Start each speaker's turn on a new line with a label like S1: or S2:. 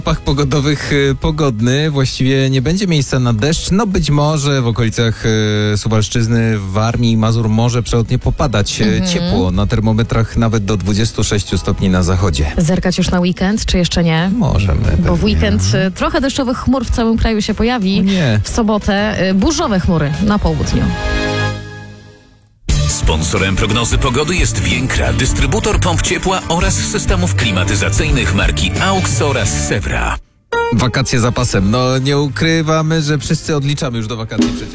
S1: Pach pogodowych pogodny, właściwie nie będzie miejsca na deszcz, no być może w okolicach Suwalszczyzny, w Warmii i Mazur może przelotnie popadać. Ciepło na termometrach nawet do 26 stopni na zachodzie.
S2: Zerkać już na weekend, czy jeszcze nie?
S1: Możemy.
S2: Bo w
S1: pewnie.
S2: weekend trochę deszczowych chmur w całym kraju się pojawi.
S1: Nie.
S2: W sobotę burzowe chmury na południu.
S3: Sponsorem prognozy pogody jest Więkra, dystrybutor pomp ciepła oraz systemów klimatyzacyjnych marki AUX oraz Sewra.
S1: Wakacje za pasem. No nie ukrywamy, że wszyscy odliczamy już do wakacji przecież.